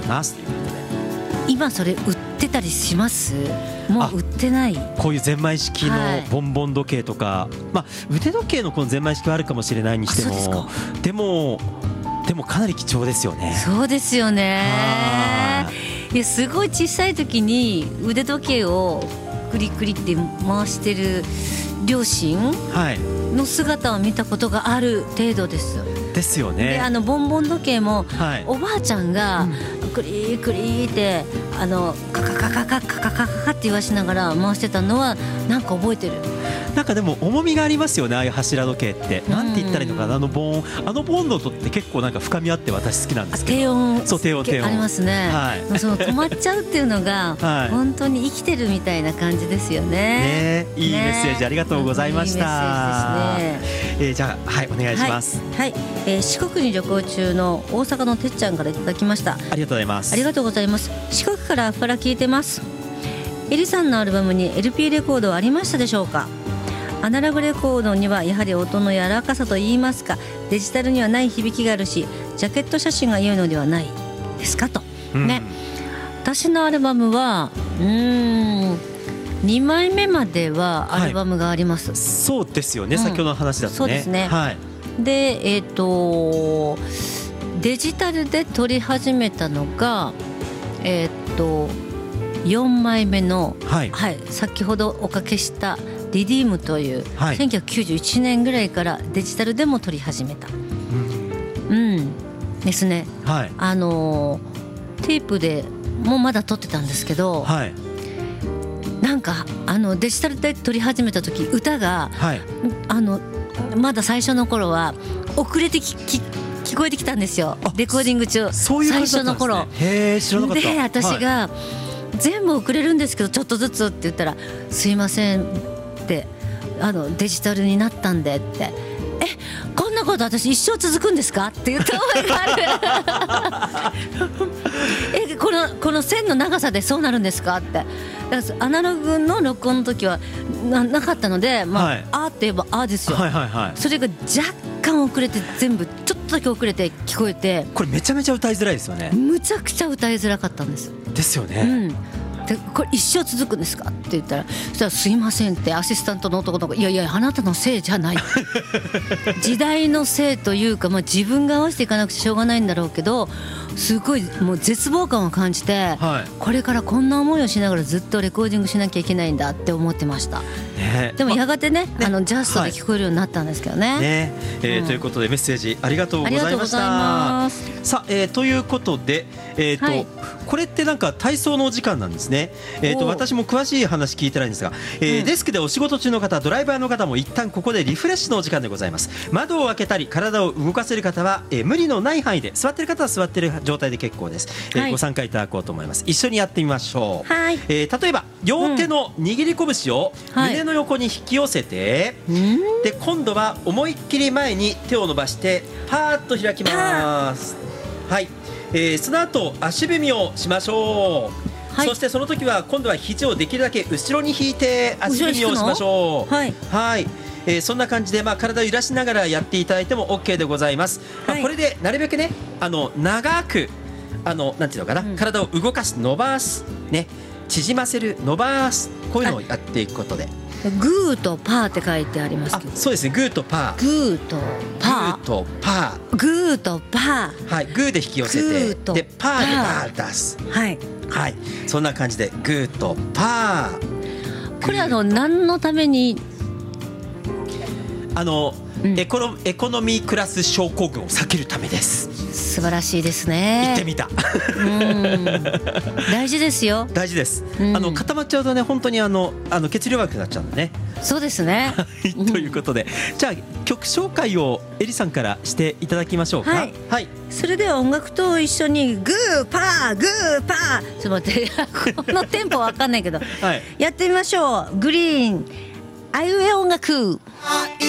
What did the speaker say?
ますということで。 今それ売ってたりします？もう売ってない？ こういうゼンマイ式のボンボン時計とか、腕時計のこのゼンマイ式はあるかもしれないにしても、でもかなり貴重ですよね。 そうですよね。いや、すごい小さい時に腕時計をクリクリって回してる両親の姿を見たことがある程度です。 ですよね。 でボンボン時計も、おばあちゃんがクリクリってカカカカカカカカカって言わしながら回してたのはなんか覚えてる。 なんかでも重みがありますよね、ああいう柱時計って。なんて言ったらいいのかな、ボンの音って結構なんか深みあって私好きなんですけど。低音。そう、低音ありますね。その止まっちゃうっていうのが本当に生きてるみたいな感じですよね。 いいメッセージありがとうございました。いいメッセージですね。じゃあお願いします。 四国に旅行中の大阪のてっちゃんからいただきました。 ありがとうございます。 ありがとうございます。四国からアッパラ聞いてます。エリさんのアルバムに LP レコードはありましたでしょうか？アナログレコードにはやはり音の柔らかさといいますか、デジタルにはない響きがあるし、ジャケット写真が良いのではないですかと、ね。私のアルバムは2枚目まではアルバムがあります。 そうですよね、先ほどの話だとね。 そうですね。でデジタルで撮り始めたのが4枚目の、先ほどおかけしたリディームという、1991年ぐらいからデジタルでも撮り始めた、ですね。テープでもまだ撮ってたんですけど、なんかデジタルで撮り始めた時、歌が、まだ最初の頃は遅れて聞こえてきたんですよ、レコーディング中。 そういう感じだったんですね。へー、知らなかった。 で私が、全部遅れるんですけどちょっとずつって言ったら、すいませんってデジタルになったんでって、こんなこと私一生続くんですかって言った覚えがあるこの線の長さでそうなるんですかって。アナログの録音の時は なかったので、あーって言えばあーですよ。それが若干遅れて、全部ちょっとだけ遅れて聞こえて、 これめちゃめちゃ歌いづらいですよね。 むちゃくちゃ歌いづらかったんです。 ですよね。 でこれ一生続くんですかって言ったら、そしたらすいませんってアシスタントの男の子、いやいやあなたのせいじゃない時代のせいというか、自分が合わせていかなくちゃしょうがないんだろうけど、すごいもう絶望感を感じて、これからこんな思いをしながらずっとレコーディングしなきゃいけないんだって思ってました、でもやがてね、ジャストで聞こえるようになったんですけどね。 ということでメッセージありがとうございました。さあ、ということで、これってなんか体操のお時間なんですね。私も詳しい話聞いてないんですが、デスクでお仕事中の方、ドライバーの方も一旦ここでリフレッシュのお時間でございます。窓を開けたり体を動かせる方は、無理のない範囲で、座ってる方は座ってる状態で結構です。ご参加いただこうと思います。一緒にやってみましょう。例えば両手の握り拳を胸の横に引き寄せて、で今度は思いっきり前に手を伸ばしてパーッと開きます。その後足踏みをしましょう。そしてその時は今度は肘をできるだけ後ろに引いて足踏みをしましょう。そんな感じで、体を揺らしながらやっていただいても OK でございます。これでなるべくね、長くなんていうのかな、体を動かす、伸ばすね、縮ませる、伸ばす、こういうのをやっていくことで、 グーとパーって書いてありますけど、 そうですね、グーとパー、 グーとパー、グーとパー、 グーで引き寄せて、でパーでパー出す、そんな感じでグーとパー。 これ何のためにエコノミークラス症候群を避けるためです。 素晴らしいですね。 言ってみた。 大事ですよ。 大事です。固まっちゃうとね、本当に血流悪くなっちゃうんでね。 そうですね。 ということで、じゃあ曲紹介をエリさんからしていただきましょうか。 それでは音楽と一緒にグーパーグーパー、ちょっと待って、このテンポわかんないけど、やってみましょう。グリーンあいうえ音楽。